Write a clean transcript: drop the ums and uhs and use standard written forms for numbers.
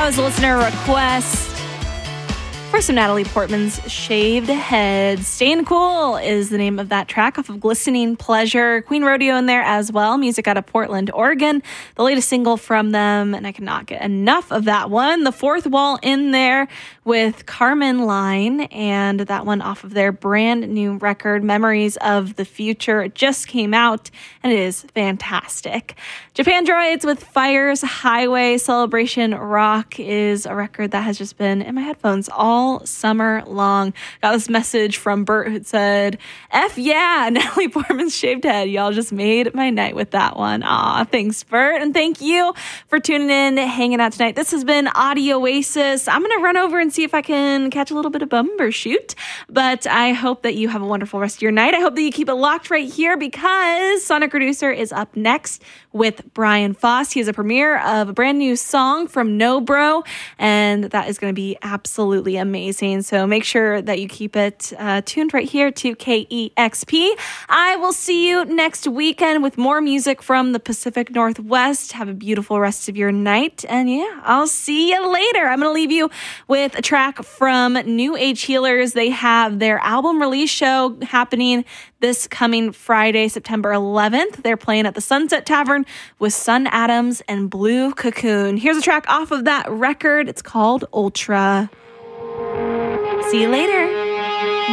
That was a listener request for some Natalie Portman's Shaved Head. Staying Cool is the name of that track off of Glistening Pleasure. Queen Rodeo in there as well. Music out of Portland, Oregon. The latest single from them, and I cannot get enough of that one. The Fourth Wall in there with Carmen Line, and that one off of their brand new record, Memories of the Future. It just came out, and it is fantastic. Japandroids with Fire's Highway. Celebration Rock is a record that has just been in my headphones all summer long. Got this message from Bert who said, F yeah, Natalie Portman's Shaved Head. Y'all just made my night with that one. Aw, thanks, Bert. And thank you for tuning in, hanging out tonight. This has been Audio Oasis. I'm going to run over and see if I can catch a little bit of Bumbershoot. But I hope that you have a wonderful rest of your night. I hope that you keep it locked right here because Sonic Reducer is up next with Brian Foss. He has a premiere of a brand new song from No Bro, and that is going to be absolutely amazing. So make sure that you keep it tuned right here to KEXP. I will see you next weekend with more music from the Pacific Northwest. Have a beautiful rest of your night. And yeah, I'll see you later. I'm going to leave you with a track from New Age Healers. They have their album release show happening this coming Friday, September 11th. They're playing at the Sunset Tavern with Sun Adams and Blue Cocoon. Here's a track off of that record. It's called Ultra. See you later.